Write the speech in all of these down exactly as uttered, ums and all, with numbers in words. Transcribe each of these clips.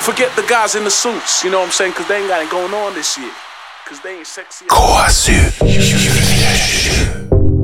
Forget the guys in the suits, you know what I'm saying? Because they ain't got it going on this year. Because they ain't sexy. K S U.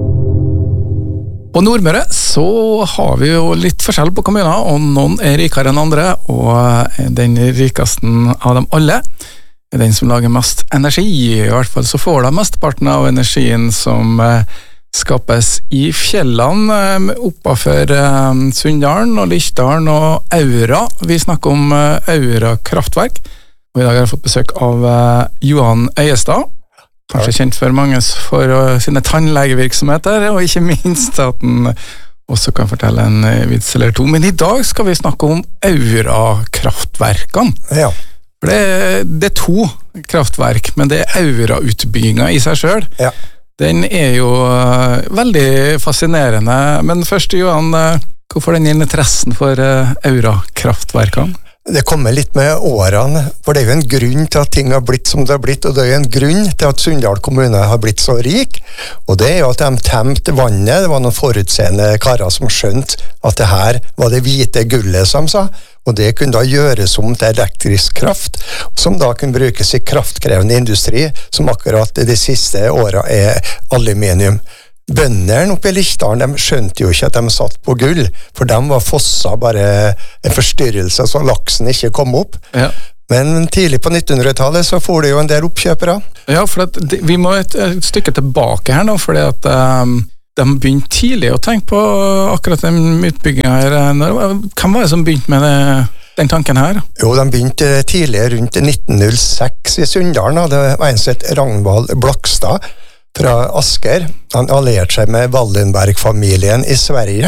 På Nordmøre så har vi jo litt forskjell på kommuner, og noen er rikere enn andre, og den rikeste av dem alle er den som lager mest energi. I hvert fall så får de mesteparten av energien som skapes i fjellene oppafor Sunndalen og Lichtdalen og Aura. Vi snakker om Aura kraftverk, og i dag har jeg fått besøk av Johan Øyestad, kanskje kjent for mange for sine tannlegevirksomheter, og ikke minst at han også kan fortelle en vits eller to. Men i dag skal vi snakke om Aura-kraftverkene. Ja. For det, det er to kraftverk, men det er Aura-utbygginga i seg selv. Ja. Den er jo veldig fascinerende. Men først, Johan, hvorfor den interessen for Aura-kraftverkene? Det kommer litt med årene, for det er jo en grunn til at ting har blitt som det har blitt, og det er jo en grunn til at Sunndal kommune har blitt så rik, og det er jo at de temte vannet. Det var noen forutseende karer som skjønte at det her var det hvite gullet, som sa, og det kunne da gjøres om til elektrisk kraft, som da kunne brukes i kraftkrevende industri, som akkurat de siste årene er aluminium. Bønderne oppe i Lichtdalen, de skjønte jo ikke at de satt på gull, for de var fossa bare en forstyrrelse, så laksen ikke kom opp. Ja. Men tidlig på nittenhundretallet så får det jo en del oppkjøpere. Ja, for at de, vi må et, et stykke tilbake her nå, fordi at um, de begynte tidlig å tenke på akkurat den utbyggingen her. Hvem var det som begynte med det, den tanken her? Jo, de begynte tidlig rundt nitten null seks i Sunndalen, og det var en som het Ragnvald Blakstad fra Asker. Han allierte seg med Wallenberg-familien i Sverige,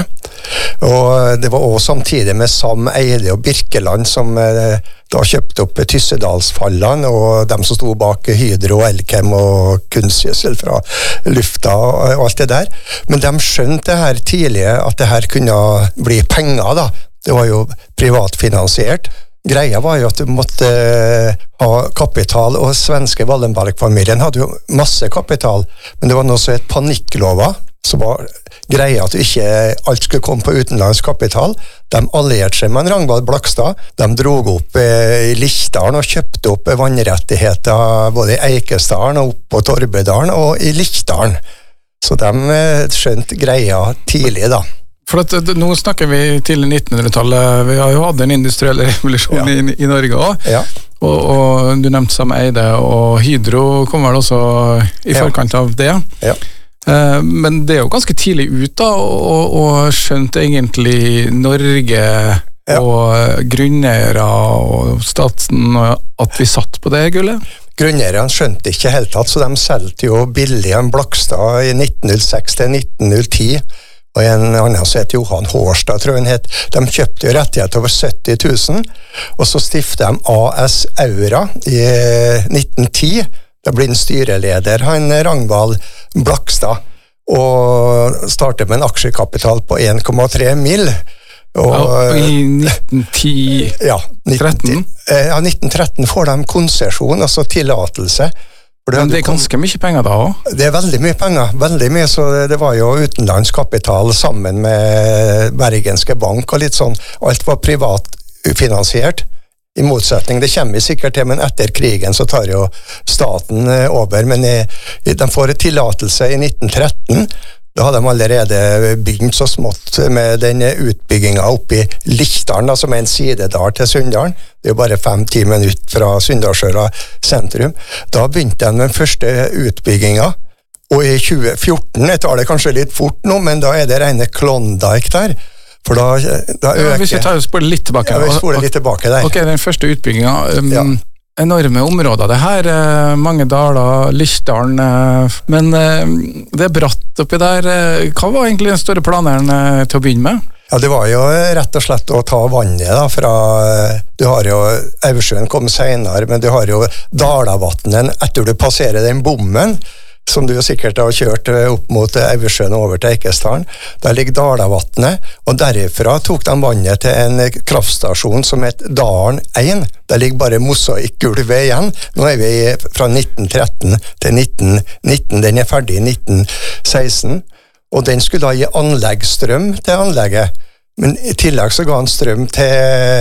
og det var også samtidig med Sam Eide og Birkeland som eh, da kjøpte opp Tyssedalsfallene, og dem som stod bak Hydro, Elkem og kunstgjødsel fra lufta og alt det der. Men de skjønte det her tidlig at det her kunne bli penger da. Det var jo privatfinansiert. Greia var jo at du måtte ha kapital, og svenske Wallenberg-familien hadde jo masse kapital, men det var noe så et panikklova, så var greia at ikke alt skulle komme på utenlandsk kapital. De allierte seg med en Ragnvald Blakstad, de drog opp i Lichtdalen og kjøpte opp vannrettigheter både i Eikesdalen og opp på Torbedalen og i Lichtdalen. Så de skjønte greia tidlig da. For at, nå snakker vi til nittenhundretallet, vi har jo hatt en industriell revolusjon ja. i, i Norge også, ja. og, og du nevnte Sam Eide, og Hydro kom vel også i forkant av det. Ja. Eh, men det er jo ganske tidlig ut da, og, og skjønte egentlig Norge ja. og grunneiere og staten at vi satt på det gullet? Grunneierne skjønte ikke helt tatt, så de solgte jo billig en Blakstad i nitten null seks til nitten null ti, og en annen som heter Johan Hårstad, tror jeg han het. De kjøpte jo rettighet over sytti tusen, og så stiftet de A S Aura i nitten ti. Da ble han styreleder, han Ragnvald Blakstad, og startet med en aksjekapital på en komma tre mil. Og, ja, i nitten ti ja, tretten? Ja, nitten tretten får de konsesjon, altså tillatelse. Men det er ganske mye penger da også? Det er veldig mye penger, veldig mye, så det var jo utenlandskapital sammen med Bergenske Bank og litt sånn, alt var privat finansiert, i motsetning, det kommer vi sikkert til, men etter krigen så tar jo staten over, men i, de får tillatelse i nitten tretten, da hadde de allerede begynt så smått med den utbyggingen oppe i Lichtdalen, som er en sidedal til Sunndalen. Det er jo bare fem-ti minutter fra Sunndalsøra sentrum. Da begynte de med den første utbyggingen, og i tjue fjorten, jeg tar det kanskje litt fort nå, men da er det rene Klondike der, for da, da øker... Ja, hvis vi tar spoler litt tilbake. Ja, vi spoler litt tilbake der. Ok, den første utbyggingen... Um, ja. Enorme områder, det her, mange daler, Lichtdalen, men det er bratt oppi der. Hva var egentlig den store planen til å begynne med? Ja, det var jo rett og slett å ta vannet da, fra, du har jo, Aursjøen kom senere, men du har jo Dalavattnen etter du passerer den bommen, som du jo sikkert har kjørt opp mot Aursjøen og over til Eikesdalen. Der ligger Dalavattnet, og derifra tok de vannet til en kraftstasjon som het Dalen én. Der ligger bare mosaikkgulvet igjen. Nå er vi fra nitten tretten til nitten nitten, den er ferdig i nitten seksten, og den skulle da gi anleggsstrøm til anlegget, men i tillegg så ga han strøm til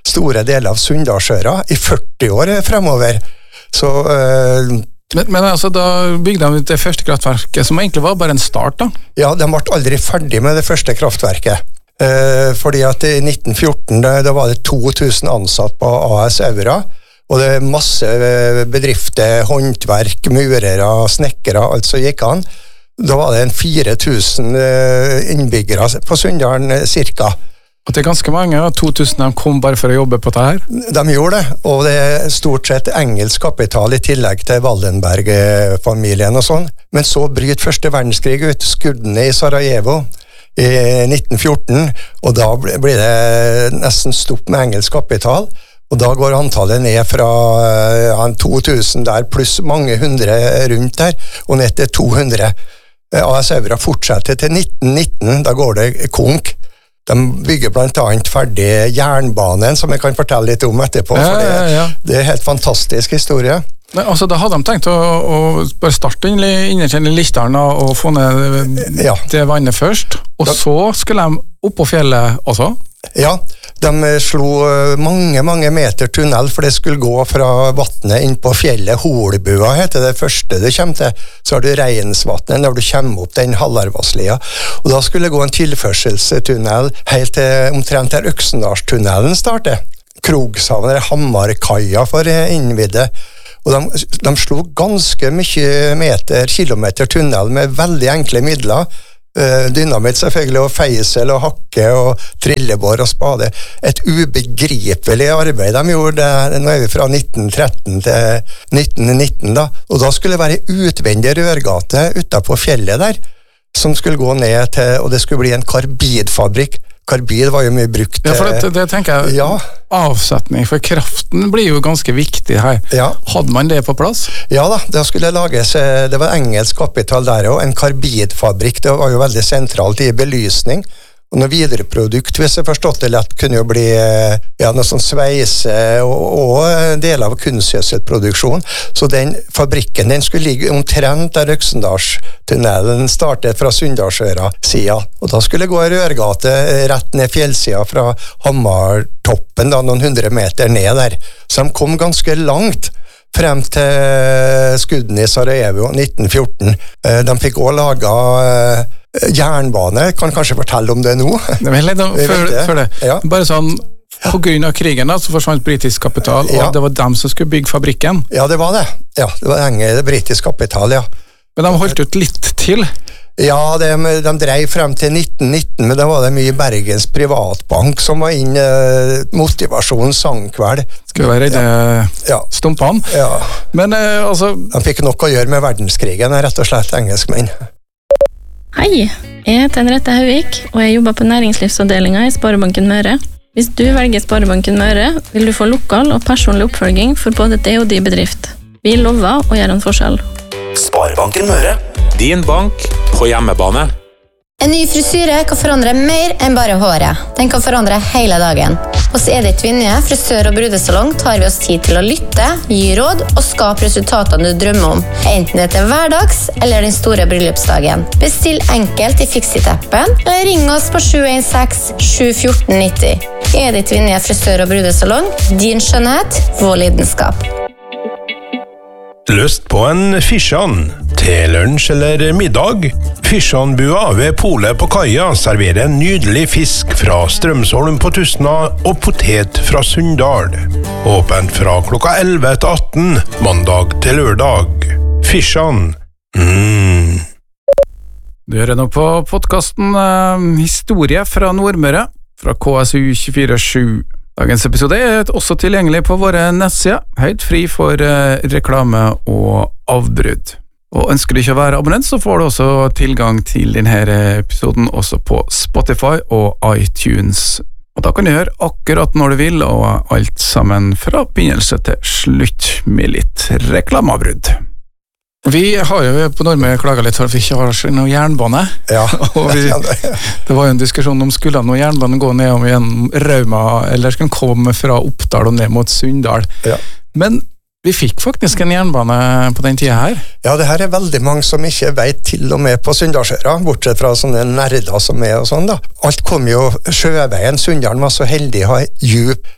store deler av Sunndalsøra i førti år fremover. Så øh, Men, men altså, da bygde de ut det første kraftverket, som egentlig var bare en start, da? Ja, de ble aldri ferdig med det første kraftverket. Eh, fordi at i nitten fjorten, da, da var det to tusen ansatt på A S Aura, og det er masse bedrifter, håndverk, murere, snekkere, alt som gikk an. Da var det en fire tusen innbyggere på Sunndalen, cirka. Og det er ganske mange, og to tusen de kom bare for å jobbe på det her? De gjorde det, og det er stort sett engelsk kapital i tillegg til Wallenberg-familien og sånn. Men så bryter første verdenskrig ut, skuddene i Sarajevo i nitten fjorten, og da blir det nesten stopp med engelsk kapital, og da går antallet ned fra ja, to tusen der, pluss mange hundre rundt der, og ned til to hundre. A S Aura fortsetter til nitten nitten, da går det konk. De bygger blant annet ferdig jernbanen, som jeg kan fortelle litt om etterpå, ja, for det, ja, ja. det er helt fantastisk historie. Men, altså, da hadde de tenkt å, å bare starte innerkjenne Lichteren og få ned ja. det vannet først, og da, så skulle de opp på fjellet også? Ja, de slo mange, mange meter tunnel, for det skulle gå fra vattnet inn på fjellet. Holbua heter det første du kommer til. Så har du Reinsvatnet når du kommer opp den Hallarvasslia. Og da skulle det gå en tilførselstunnel helt til omtrent der Øksendalstunnelen starter. Krogshavn, eller Hammarkaia for innvidde. Og de, de slo ganske mye meter, kilometer tunnel med veldig enkle midler. Dynamitt selvfølgelig, og feisel og hakke og trillebår og spade. Et ubegripelig arbeid de gjorde. Nå er vi fra nitten tretten til nitten nitten da, og da skulle det være utvendig rørgate utenpå fjellet der, som skulle gå ned til, og det skulle bli en karbidfabrikk. Karbid var jo mye brukt. Ja, for det, det tenker jeg, ja. Avsetning for kraften blir jo ganske viktig her. Ja. Hadde man det på plass? Ja da, det skulle lages, det var engelsk kapital der også, en karbidfabrikk, det var jo veldig sentralt i belysning. Og noe videreprodukt, hvis jeg forstått det lett, kunne jo bli ja, noe sånn sveise og, og deler av kunstgjødselproduksjon. Så den fabrikken, den skulle ligge omtrent der Øksendalstunnelen startet fra Sunndalsøra sida. Og da skulle det gå en rørgate rett ned fjellsida fra Hammartoppen, da, noen hundre meter ned der. Så de kom ganske langt frem til skudden i Sarajevo nitten fjorten. De fikk også laget jernbane, kan kanskje fortelle om det nå? Det var litt før, før det. Ja. Bare sånn, på grunn av krigen da, så forsvant britisk kapital, og ja. Det var dem som skulle bygge fabrikken. Ja, det var det. Ja, det var enge britisk kapital, ja. Men de holdt ut litt til? Ja, de, de drev frem til nitten nitten, men da var det mye Bergens Privatbank som var inn eh, motivasjon, sangkveld. Skulle være redde ja. Stumpene. Ja. Men eh, altså... De fikk nok å gjøre med verdenskrigen, rett og slett engelskmenn. Hei, jeg heter Henriette Hauvik, og jeg jobber på næringslivsavdelingen i Sparebanken Møre. Hvis du velger Sparebanken Møre, vil du få lokal og personlig oppfølging for både det og de bedrift. Vi lover å gjøre en forskjell. Sparebanken Møre. Din bank på hjemmebane. En ny frisyre kan forandre mer enn bare håret. Den kan forandre hele dagen. Hos Edith Vinje, frisør og brudesalong, tar vi oss tid til å lytte, gi råd og skape resultatene du drømmer om. Enten det er hverdags eller den store bryllupsdagen. Bestill enkelt i Fixit-appen, eller ring oss på sju en seks sju ett fire nio null. Edith Vinje, frisør og brudesalong. Din skjønnhet, vår lidenskap. Lyst på en fisjan til lunsj eller middag? Fisjanbua ved Polet på Kaia serverer en nydelig fisk fra Strømsholm på Tustna og potet fra Sunndal. Åpent fra klokka elleve til atten, mandag til lørdag. Fisjan. Mm. Du hører nå på podcasten eh, Historie fra Nordmøre fra K S U tjuefire sju. Dagens episode er også tilgjengelig på våre nettsider, helt fri for eh, reklame og avbrudd. Og ønsker du ikke å være abonnent, så får du også tilgang til denne episoden også på Spotify og iTunes. Og da kan du høre akkurat når du vil, og alt sammen fra begynnelse til slutt med litt reklameavbrudd. Vi har jo på Nordmøre klaget litt for at vi ikke har noe jernbane. Ja. Og vi, det var jo en diskusjon om skulle noe jernbane gå ned om gjennom Rauma, eller skulle den komme fra Oppdal og ned mot Sunndal. Ja. Men vi fikk faktisk en jernbane på den tiden her. Ja, det her er veldig mange som ikke vet til og med på Sunndalsøra, bortsett fra sånne nerder som er og sånn da. Alt kom jo sjøveien. Sunndalen var så heldig å ha djup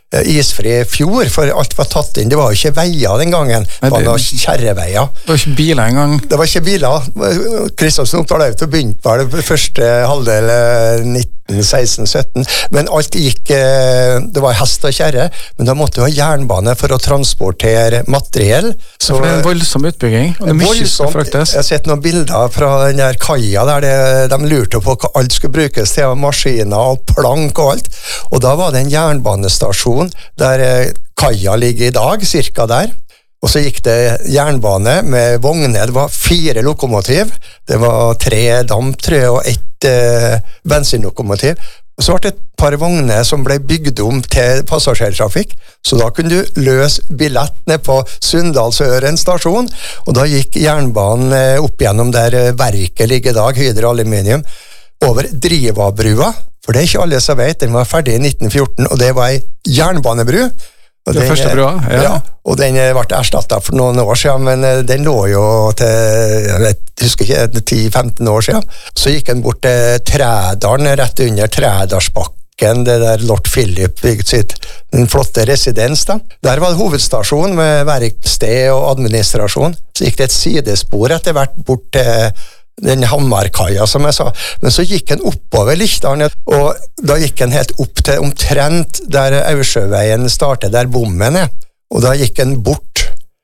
isfri fjord, for alt var tatt inn. Det var jo ikke veier den gangen. Det var noen kjerreveier. Det var ikke biler engang. Det var ikke biler. Kristiansen Oppdal Auto begynte bare det første halvdel nitten seksten sytten, men alt gikk, det var hest og kjerre, men da måtte du ha jernbane for å transportere materiell. Så, for det er en voldsom utbygging, og det er mye som fraktes. Jeg har sett noen bilder fra den der kaia der det, de lurte på hva alt skulle brukes til, maskiner og plank og alt, og da var det en jernbanestasjon der kaia ligger i dag, cirka der. Og så gikk det jernbane med vogner, det var fire lokomotiv, det var tre damptrø og ett eh, bensinlokomotiv. Og så var det et par vogner som ble bygd om til passasjertrafikk, så da kunne du løse billett ned på Sunndalsøren stasjon, og da gikk jernbanen opp gjennom der verket ligger i dag, Hydro Aluminium, over Drivabrua, for det er ikke alle som vet, den var ferdig i nitten fjorten, og det var en jernbanebru. Og den, den første brua, ja. ja. Og den ble erstattet for noen år siden, men den lå jo til, jeg vet, husker ikke, ti femten år siden. Så gikk den bort til Trædalen, rett under Trædalsbakken, det der Lord Philip bygde sitt, den flotte residens da. Der var det hovedstasjon med verksted og administrasjon. Så gikk det et sidespor etter hvert bort til den Hammarkaia, som jeg sa. Men så gikk den oppover Lichtdalen, og da gikk den helt opp til omtrent der Aursjøveien startet, der bommen er. Og da gikk den bort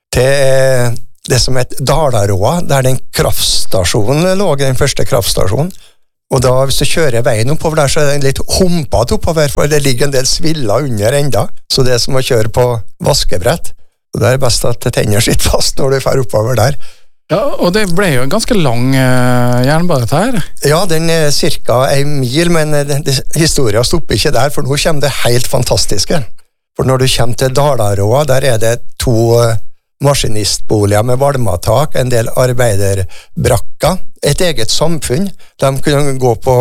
til det som het Dalaråa, der den kraftstasjonen lå, den første kraftstasjonen. Og da, hvis du kjører veien oppover der, så er den litt humpet oppover, for det ligger en del sviller under enda. Så det er som å kjøre på vaskebrett. Og det er best at tennene sitter fast når du fer oppover der. Ja, og det ble jo en ganske lang uh, jernbane her. Ja, den er cirka en mil, men det, det, historien stopper ikke der, for nå kommer det helt fantastiske. For når du kommer til Dalaråa, der er det to uh, maskinistboliger med valmatak, en del arbeiderbrakker, et eget samfunn. De kunne gå på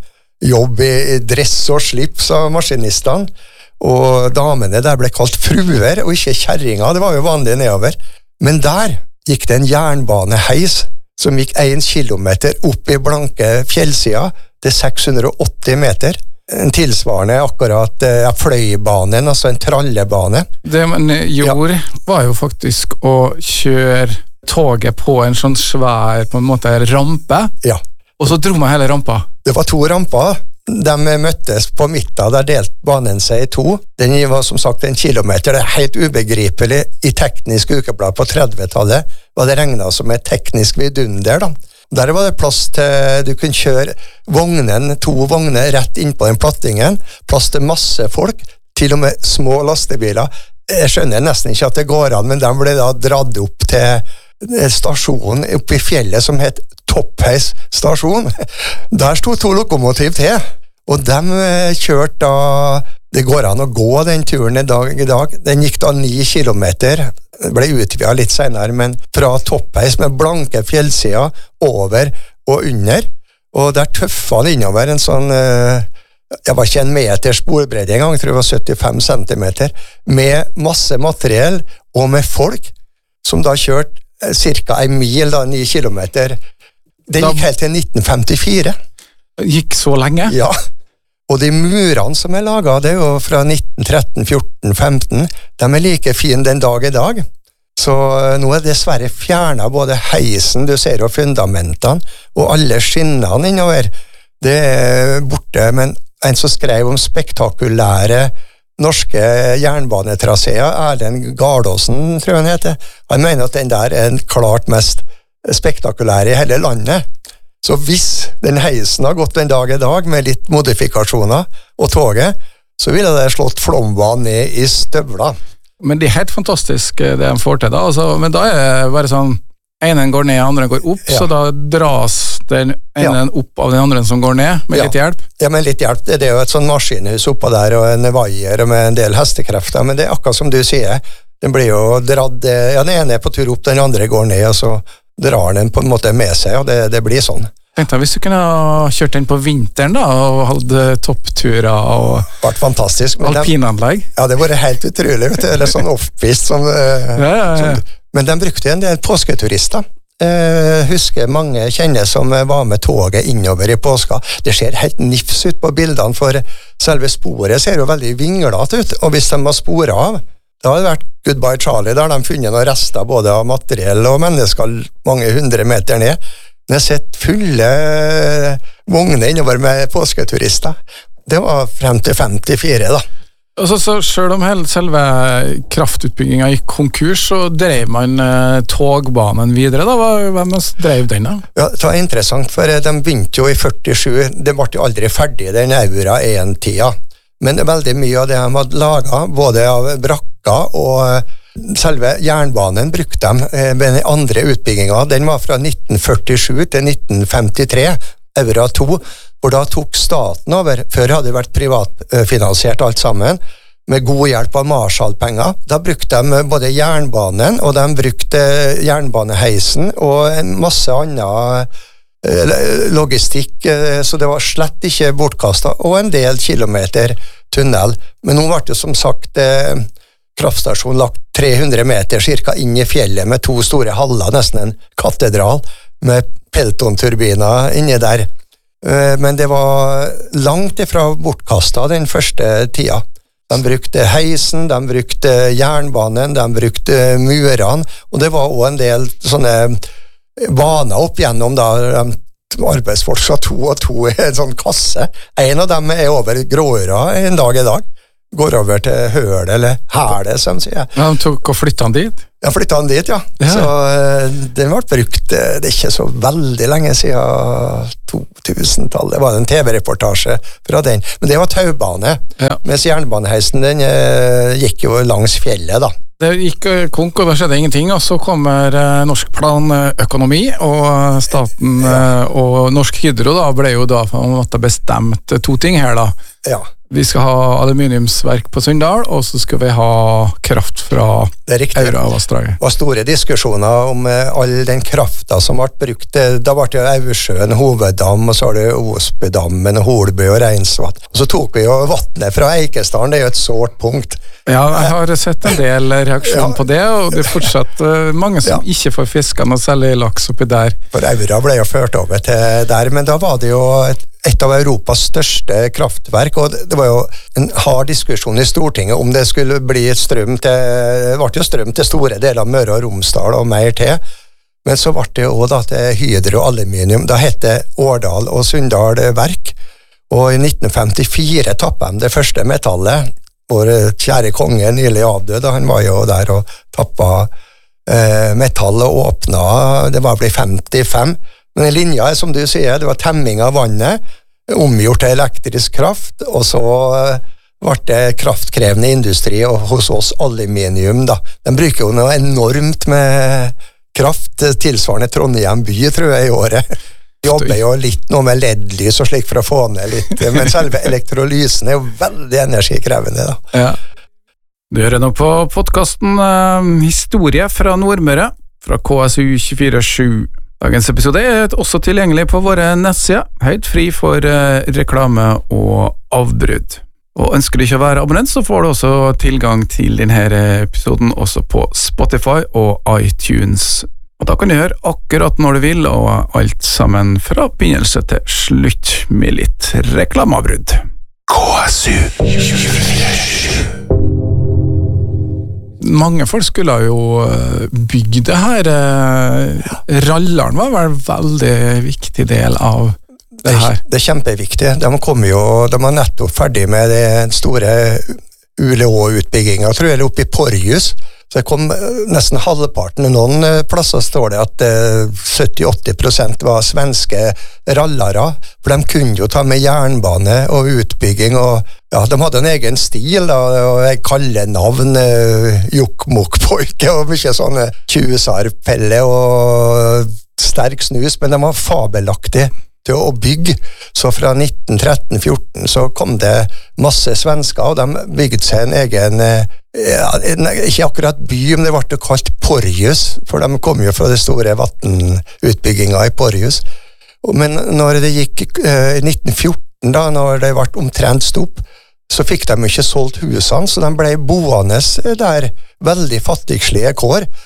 jobb i, i dress og slips av maskinistene, og damene der ble kalt fruer, og ikke kjerringer, det var jo vanlig nedover. Men der gikk det en jernbaneheis som gikk en kilometer opp i blanke fjellsida til seks hundre og åtti meter. En tilsvarende akkurat ja, fløibanen, altså en trallebane. Det man gjorde ja. var jo faktisk å kjøre toget på en sånn svær på en måte rampe, ja. og så dro man hele rampa. Det var to ramper. De møttes på midten, der delte banen seg i to. Den var som sagt en kilometer, det er helt ubegripelig. I teknisk ukeblad på trettitallet var det regnet som et teknisk vidunder da. Der var det plass til, du kunne kjøre vognen, to vogner rett inn på den plattingen, plass til masse folk, til og med små lastebiler. Jeg skjønner nesten ikke at det går an, men de ble da dratt opp til stasjonen oppe i fjellet som het Toppheis stasjon. Der sto to lokomotiv til, og de kjørte da, det går an å gå den turen i dag, i dag. Den gikk da ni kilometer, det ble utvidet litt senere, men fra Toppheis med blanke fjellsider over og under, og der tøffa han innover en sånn, jeg var ikke en meter sporbredde en gang, jeg tror det var syttifem centimeter, med masse materiell og med folk, som da kjørte cirka en mil, da, ni kilometer. Det gikk helt til nitten femtifire. Gikk så lenge? Ja, og de murene som er laget, det er jo fra nitten tretten, fjorten, femten, de er like fine den dag i dag. Så nå er dessverre fjernet både heisen, du ser jo fundamentene, og alle skinnene innover. Det er borte, men en som skrev om spektakulære norske jernbanetraseer, Erlend Gardåsen, tror jeg han heter. Han mener at den der er den klart mest spektakulære i hele landet. Så hvis den heisen har gått en dag i dag med litt modifikasjoner og toget, så ville det slått Flåmbanen ned i støvler. Men det er helt fantastisk det de får til da, altså, men da er det bare sånn, enen går ned, andre går opp, ja. Så da dras den ene ja. Opp av den andre som går ned, med ja. Litt hjelp? Ja, med litt hjelp. Det er jo et sånn maskinhus oppå der, og en vaier med en del hestekrefter, men det er akkurat som du sier, den blir jo dratt, ja, den ene er på tur opp, den andre går ned, og så drar den på en måte med seg, og det, det blir sånn. Tenkte jeg, hvis du kunne ha kjørt den på vinteren da, og hadde toppturer og det vært fantastisk. Alpinanlegg. Ja, det var helt utrolig, vet du, eller sånn off-pist. Som, ja, ja, ja. Som, men de brukte en del påsketurister. Jeg husker mange kjenner som var med toget innover i påska. Det ser helt nifs ut på bildene, for selve sporet ser jo veldig vinglet ut, og hvis de var sporet av, da hadde det vært Goodbye Charlie, der de funnet noen rester både av materiell og mennesker mange hundre meter ned. Det har sett fulle vogner innover med påsketurister. Det var frem til femtifire da. Altså, så selv om hele selve kraftutbyggingen gikk konkurs, så drev man eh, togbanen videre da. Hvem drev den da? Ja, det var interessant, for de begynte jo i førtisju. Det ble jo aldri ferdig, den Aura en-tida. Men veldig mye av det de hadde laget, både av brakker og selve jernbanen brukte de. Men den andre utbyggingen, den var fra nitten førtisju til nitten femtitre, Aura to, hvor da tok staten over. Før hadde det vært privatfinansiert alt sammen, med god hjelp av Marshall-penger. Da brukte de både jernbanen, og de brukte jernbaneheisen, og en masse annen logistikk, så det var slett ikke bortkastet, og en del kilometer tunnel. Men nå ble det som sagt kraftstasjon lagt tre hundre meter cirka inn i fjellet, med to store haller, nesten en katedral, med peltonturbiner inni der. Men det var langt ifra bortkastet den første tida. De brukte heisen, de brukte jernbanen, de brukte murene, og det var også en del sånne baner opp gjennom da, arbeidsfolk sa to og to i en sånn kasse. En av dem er over Gråøra en dag i dag. Går over til Høl eller Hæle, som sier jeg. Ja, de tok og flyttet han dit? Ja, flyttet han dit, ja. ja. Så uh, den ble brukt, det er ikke så veldig lenge siden to tusen-tallet. Det var en T V-reportasje fra den. Men det var taubane, ja. Mens jernbaneheisen, den uh, gikk jo langs fjellet, da. Det gikk konk, og da skjedde ingenting, og så kommer uh, Norsk Planøkonomi, og staten uh, og Norsk Hydro da, ble jo da måtte bestemt to ting her da. Ja. Vi skal ha aluminiumsverk på Sunndal, og så skal vi ha kraft fra Aura-vassdraget. Det var store diskusjoner om uh, all den krafta som ble brukt. Da ble det Aursjøen, Hoveddam, og så har det Osbydammen, Holby og Reinsvatt. Og så tok vi jo vattnet fra Eikesdalen, det er jo et sårt punkt. Ja, jeg har sett en del reaksjon ja. På det, og det er fortsatt uh, mange som ja. Ikke får fiske og selge laks oppi der. For Aura ble jo ført over til der, men da var det jo et et av Europas største kraftverk, og det var jo en hard diskusjon i Stortinget om det skulle bli strøm til, det ble jo strøm til store deler av Møre og Romsdal og mer til, men så ble det jo også da til Hydro Aluminium, da het det Årdal og Sunndal Verk, og i nitten femtifire tappet de det første metallet, vår kjære konge nylig avdød, han var jo der og tappet eh, metall og åpnet, det var blitt femtifem, men linja er som du sier, det var temming av vannet, omgjort til elektrisk kraft, og så ble det kraftkrevende industri, og hos oss aluminium da. De bruker jo noe enormt med kraft, tilsvarende Trondheim by, tror jeg, i året. De jobber jo litt nå med L E D-lys og slik for å få ned litt, men selve elektrolysen er jo veldig energikrevende da. Ja. Du hører nå på podcasten uh, Historie fra Nordmøre, fra K S U tjuefire sju. Dagens episode er også tilgjengelig på våre nettsider, helt fri for uh, reklame og avbrudd. Og ønsker du ikke å være abonnent, så får du også tilgang til denne episoden også på Spotify og iTunes. Og da kan du høre akkurat når du vil, og alt sammen fra begynnelse til slutt med litt reklameavbrudd. K S U tjuefire sju. Mange folk skulle jo bygge det her. Rallaren var vel en veldig viktig del av det her. Det er kjempeviktig. De kom jo, de var nettopp ferdig med den store U L Å-utbyggingen, tror jeg, oppe i Porjus. Så det kom nesten halvparten. Noen plasser står det at sytti til åtti prosent var svenske rallere, for de kunne jo ta med jernbane og utbygging, og ja, de hadde en egen stil, da, og jeg kaller navn Jokkmokk-polke, og mye sånne tjusarpelle og sterk snus, men de var fabelaktige til å bygge. Så fra nitten tretten fjorten så kom det masse svensker, og de bygde seg en egen, ja, ikke akkurat by, men det ble kalt Porjus, for de kom jo fra det store vattenutbygginga i Porjus. Men når det gikk i nitten fjorten, da, når det ble omtrent stopp, så fikk de ikke solgt husene, så de ble boende der veldig fattigslige kår.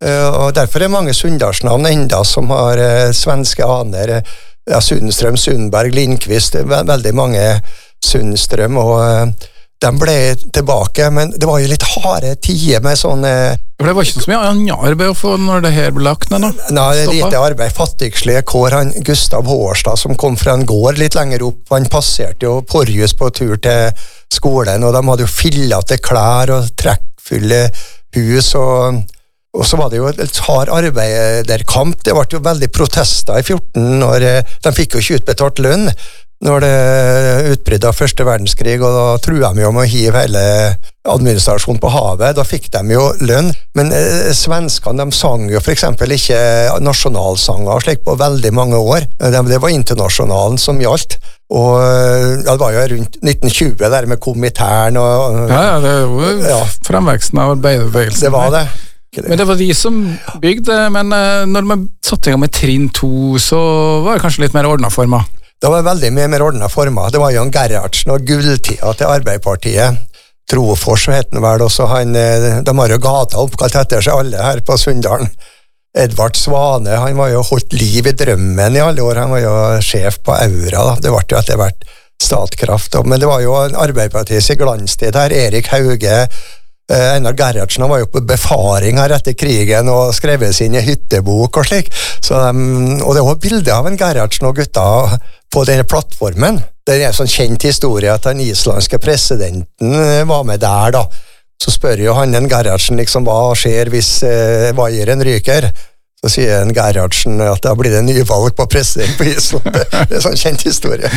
Og derfor er mange Sunndalsnavn enda som har uh, svenske aner. Ja, Sundstrøm, Sundberg, Lindqvist, ve veldig mange Sundstrøm, og uh, de ble tilbake, men det var jo litt harde tider med sånne... For det var ikke så mye annet arbeid å få når det her ble lagt ned nå? Nei, det er lite arbeid. Fattigslige kår, han Gustav Hårstad, som kom fra en gård litt lenger opp, han passerte jo Porjus på tur til skolen, og de hadde jo fillete klær og trekkfulle hus, og, og så var det jo et hard arbeiderkamp. Det ble jo veldig protester i fjorten, når de fikk jo ikke utbetalt lønn når det utbrydde av første verdenskrig, og da truet de jo om å hive hele administrasjonen på havet. Da fikk de jo lønn, men eh, svenskene, de sang jo for eksempel ikke nasjonalsanger slik på veldig mange år. Det, det var internasjonalen som gjaldt, og ja, det var jo rundt nitten tjue der med Komintern og... Ja, ja, det er jo ja. Fremveksten av arbeiderbevegelsen. Det var det. Men det var de som bygde, men eh, når man satte i gang med trinn to, så var det kanskje litt mer ordnet forma. Det var veldig mye mer ordnet forma. Det var jo en Gerhardsen og gulltida til Arbeiderpartiet. Trofors het han vel, også han, de har jo gata oppkalt etter seg alle her på Sunndalen. Edvard Svane, han var jo holdt liv i drømmen i alle år, han var jo sjef på Aura, da. Det ble jo etter hvert Statkraft, men det var jo Arbeiderpartiets glanstid her, Erik Hauge, Einar Gerhardsen, han var jo på befaring her etter krigen og skrevet sin hyttebok og slik, så de, og det var bilder av en Gerhardsen og gutta på denne plattformen. Det er en sånn kjent historie at den islandske presidenten var med der da. Så spør jo han en Gerhardsen liksom, hva skjer hvis eh, vaieren ryker? Så sier en Gerhardsen at da blir det nyvalg på president på Island. Det er en sånn kjent historie.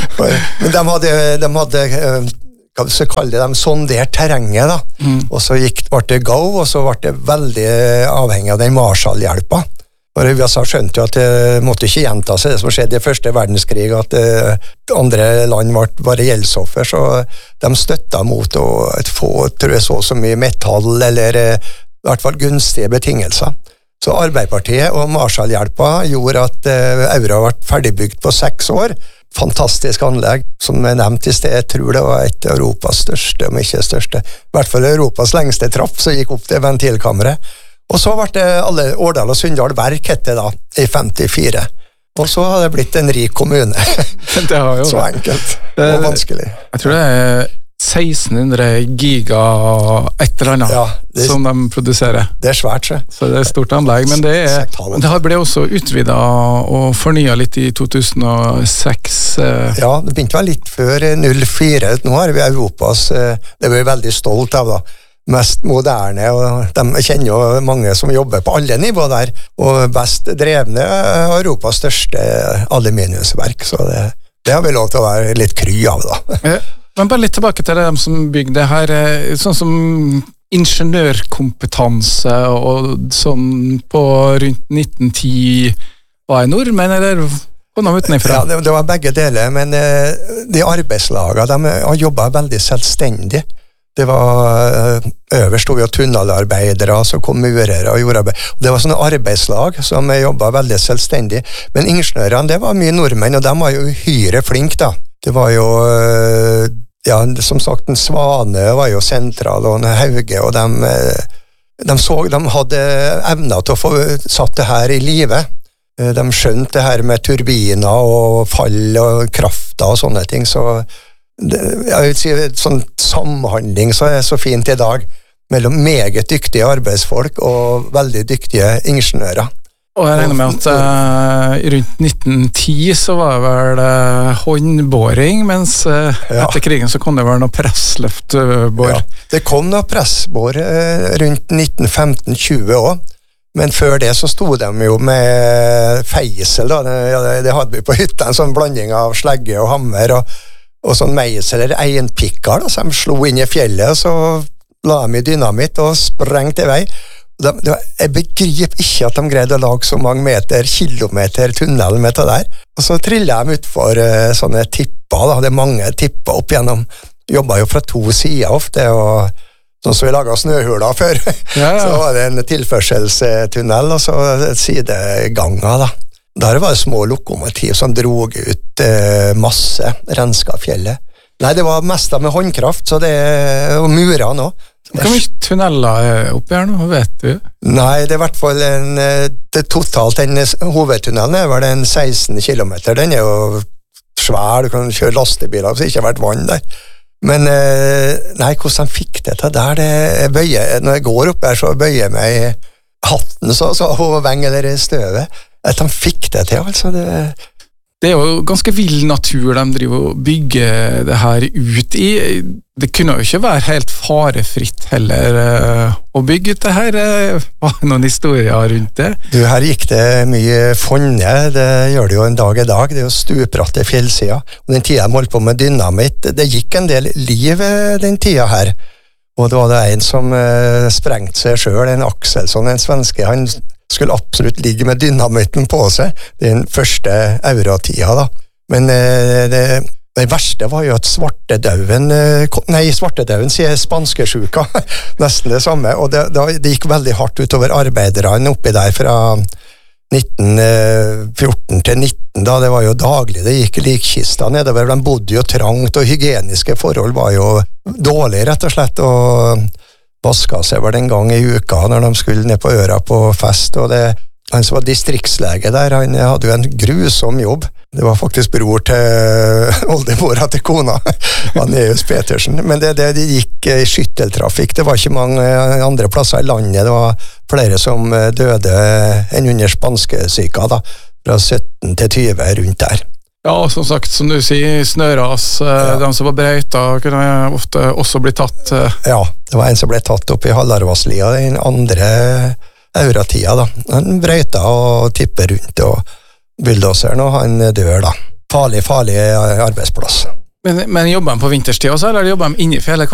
Men de hadde, de hadde hva skal vi kalle det, de sondert terrenget da. Mm. Og så gikk, ble det go, og så ble det veldig avhengig av den Marshall-hjelpa. Og U S A skjønte jo at det måtte ikke gjenta seg det som skjedde i første verdenskrig, at uh, andre land ble bare gjeldsoffer, så de støtta mot å få, tror jeg, så så mye metall, eller uh, i hvert fall gunstige betingelser. Så Arbeiderpartiet og Marshall-hjelpa gjorde at uh, Aura ble ferdigbygd på seks år. Fantastisk anlegg, som jeg nevnte i sted. Jeg tror det var et av Europas største, om ikke største. I hvert fall Europas lengste trapp, som gikk opp til ventilkammeret. Og så ble det alle Årdal og Sunndal Verk hette da, i femtifire. Og så har det blitt en rik kommune. Det har jo så enkelt og vanskelig. Jeg tror det er seksten hundre giga et eller annet ja, det, som de produserer. Det er svært, så. Så det er stort anlegg, men det, er, det ble også utvidet og fornyet litt i to tusen og seks. Ja, det begynte vel litt før null fire. Nå har vi Europas, det er vi veldig stolt av da, mest moderne, og de kjenner jo mange som jobber på alle nivåer der, og best drevne Europas største aluminiumsverk, så det, det har vi lov til å være litt kry av da. Men bare litt tilbake til dem som bygde her, sånn som ingeniørkompetanse og sånn på rundt nitten ti, var jeg nordmenn, eller kom de utenifra? Ja, det, det var begge deler, men de arbeidslagene, de har jobbet veldig selvstendig. Det var øverst stod jo tunnelarbeidere, så kom murere og gjorde arbeid. Det var sånne arbeidslag som jobbet veldig selvstendig. Men ingeniørene, det var mye nordmenn, og de var jo uhyre flink da. Det var jo, ja, som sagt, en Svane var jo sentral, og en Hauge, og de, de så, de hadde evnet til å få satt det her i livet. De skjønte det her med turbiner og fall og krafta og sånne ting, så det, jeg vil si sånn samhandling så er så fint i dag mellom meget dyktige arbeidsfolk og veldig dyktige ingeniører. Og jeg regner med at uh, rundt nitten ti så var det vel uh, håndboring, mens uh, ja. Etter krigen så kom det vel noe pressløftbår. Ja, det kom noe pressbår uh, rundt nitten femten tjue også. Men før det så sto de jo med feisel da, det, det, det hadde vi på hytta, en sånn blanding av slegge og hammer og og sånn meisel eller einpikkar da, som de slo inn i fjellet, og så la de i dynamitt og sprengte i vei. De, de, jeg begriper ikke at de greide å lage så mange meter, kilometer tunnel med det der. Og så trillet de ut for uh, sånne tipper, da. Det er mange tipper opp gjennom. Jobbet jo fra to sider ofte, og sånn som vi laget snøhuler før. Ja, ja. Så var det en tilførselstunnel, og så sideganger da. Der var det små lokomotiv som drog ut eh, masse renska fjellet. Nei, det var mest med håndkraft, så det, og murene også. Hvor mye tunneler er oppi her nå, vet du? Nei, det er i hvert fall en, det totalt, den hovedtunnelen er vel en seksten kilometer, den er jo svær, du kan kjøre lastebiler, så det ikke har vært vann der. Men nei, hvordan fikk det til der, det jeg bøyer, når jeg går opp her, så bøyer jeg meg i hatten, så, så hoveveng eller støvet, at de fikk det til, altså det... Det er jo ganske vill natur de driver og bygger det her ut i. Det kunne jo ikke være helt farefritt heller uh, å bygge ut det her. Uh, var det noen historier rundt det? Du, her gikk det mye fonde, det gjør det jo en dag i dag, det er jo stupratte fjellsider. Og den tida de holdt på med dynamitt, det gikk en del liv den tida her. Og det var det en som uh, sprengte seg selv, en Axelsson, en svenske, han skulle absolutt ligge med dynamitten på seg, den første eurotida da. Men uh, det, det verste var jo at svartedauden, uh, nei, svartedauden sier spanskesjuka, nesten det samme, og det, det gikk veldig hardt utover arbeiderne oppi der fra nitten fjorten til nitten, da det var jo daglig, det gikk likkista nedover, de bodde jo trangt, og hygieniske forhold var jo dårlig, rett og slett, og vaska seg var den gang i uka når de skulle ned på øra på fest, og det, han som var distriktslege der, han hadde jo en grusom jobb. Det var faktisk bror til oldemora til kona, Aneus Petersen, men det, det, det gikk i skytteltrafikk, det var ikke mange andre plasser i landet, det var flere som døde enn under spanskesyka da, fra sytten til tyve rundt der. Ja, som sagt, som du sier, snøras, ja. De som var brøyta, kunne ofte også bli tatt. Ja, det var en som ble tatt opp i Hallarvasslia, den andre euratida da. Han brøyta og tippet rundt, og bulldoseren, og han dør da. Farlig, farlig arbeidsplass. Men, men jobber han på vinterstid også, eller jobber han inne i fjellet?